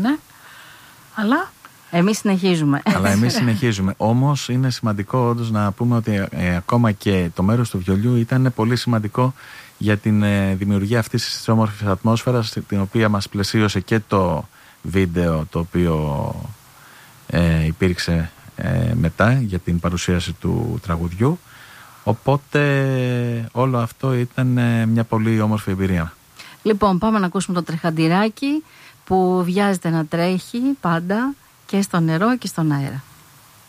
ναι. Αλλά εμείς συνεχίζουμε. Όμως είναι σημαντικό όντως να πούμε ότι ακόμα και το μέρος του βιολιού ήταν πολύ σημαντικό για την δημιουργία αυτής της όμορφης ατμόσφαιρας, την οποία μας πλαισίωσε και το βίντεο το οποίο υπήρξε μετά για την παρουσίαση του τραγουδιού. Οπότε όλο αυτό ήταν μια πολύ όμορφη εμπειρία. Λοιπόν, πάμε να ακούσουμε το τρεχαντηράκι που βιάζεται να τρέχει πάντα και στο νερό και στον αέρα.